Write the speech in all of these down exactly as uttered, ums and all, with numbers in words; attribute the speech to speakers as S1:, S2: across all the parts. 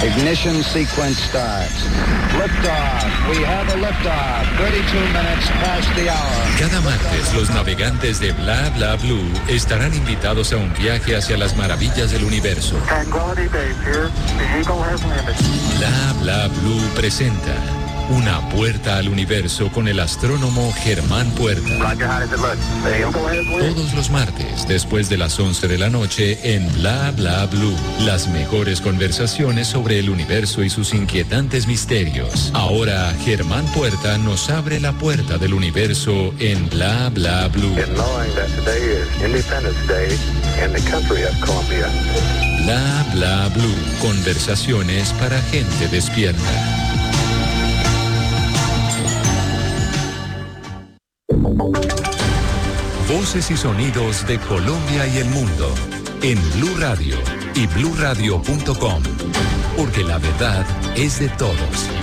S1: Ignition sequence starts. Liftoff. We have a liftoff. thirty-two minutes past the hour.
S2: Cada martes, los navegantes de Bla Bla Blue estarán invitados a un viaje hacia las maravillas del universo.
S3: Tranquility Base here. The Eagle has landed.
S2: Bla Bla Blue presenta Una puerta al universo con el astrónomo Germán Puerta.
S3: Roger, how does it look? The Eagle has landed.
S2: Todos los martes, después de las once de la noche, en Bla Bla Blue. Las mejores conversaciones sobre el universo y sus inquietantes misterios. Ahora, Germán Puerta nos abre la puerta del universo en Bla Bla Blue.
S3: And knowing that today is Independence Day in the country of Colombia.
S2: Bla Bla Blue. Conversaciones para gente despierta. Voces y sonidos de Colombia y el mundo en Blue Radio y blue radio punto com, porque la verdad es de todos.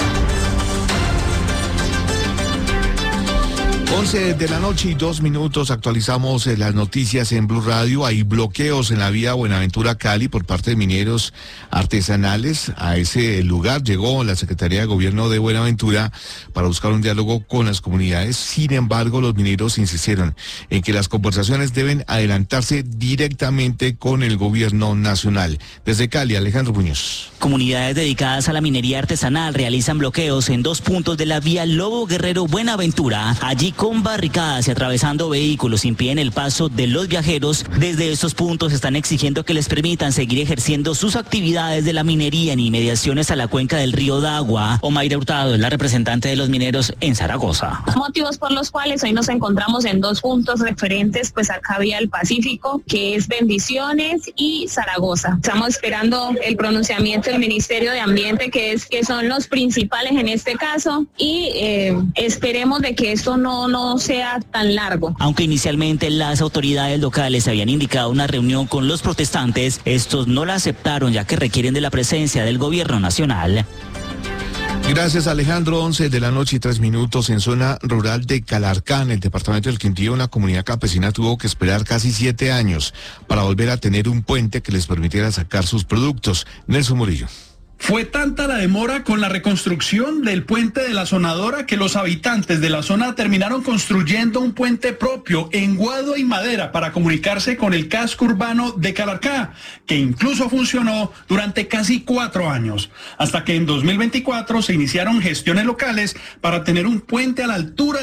S4: once de la noche y dos minutos, actualizamos eh, las noticias en Blue Radio. Hay bloqueos en la vía Buenaventura-Cali por parte de mineros artesanales. A ese lugar llegó la Secretaría de Gobierno de Buenaventura para buscar un diálogo con las comunidades. Sin embargo, los mineros insistieron en que las conversaciones deben adelantarse directamente con el gobierno nacional. Desde Cali, Alejandro Muñoz.
S5: Comunidades dedicadas a la minería artesanal realizan bloqueos en dos puntos de la vía Lobo Guerrero-Buenaventura. Allí con barricadas y atravesando vehículos impiden el paso de los viajeros. Desde estos puntos están exigiendo que les permitan seguir ejerciendo sus actividades de la minería en inmediaciones a la cuenca del río Dagua. Omaira Hurtado es la representante de los mineros en Zaragoza.
S6: Motivos por los cuales hoy nos encontramos en dos puntos referentes, pues acá vía el Pacífico, que es Bendiciones y Zaragoza. Estamos esperando el pronunciamiento del Ministerio de Ambiente, que es que son los principales en este caso, y eh, esperemos de que esto no no sea tan largo.
S5: Aunque inicialmente las autoridades locales habían indicado una reunión con los protestantes, estos no la aceptaron ya que requieren de la presencia del gobierno nacional.
S4: Gracias, Alejandro. once de la noche y tres minutos en zona rural de Calarcá, en el departamento del Quindío. Una comunidad campesina tuvo que esperar casi siete años para volver a tener un puente que les permitiera sacar sus productos. Nelson Murillo.
S7: Fue tanta la demora con la reconstrucción del puente de la Sonadora que los habitantes de la zona terminaron construyendo un puente propio en guado y madera para comunicarse con el casco urbano de Calarcá, que incluso funcionó durante casi cuatro años, hasta que en dos mil veinticuatro se iniciaron gestiones locales para tener un puente a la altura